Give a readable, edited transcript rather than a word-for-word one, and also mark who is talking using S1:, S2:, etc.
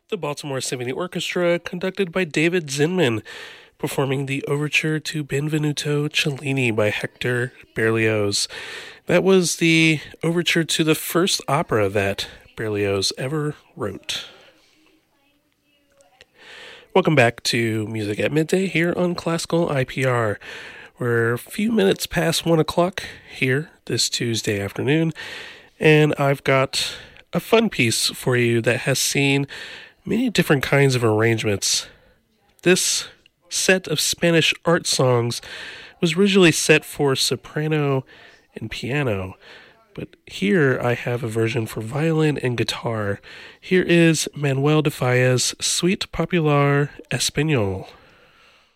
S1: the Baltimore Symphony Orchestra, conducted by David Zinman, performing the overture to Benvenuto Cellini by Hector Berlioz. That was the overture to the first opera that Berlioz ever wrote. Welcome back to Music at Midday here on Classical IPR. We're a few minutes past 1 o'clock here this Tuesday afternoon, and I've got a fun piece for you that has seen many different kinds of arrangements. This set of Spanish art songs was originally set for soprano and piano, but here I have a version for violin and guitar. Here is Manuel de Falla's Suite Popular Espagnole.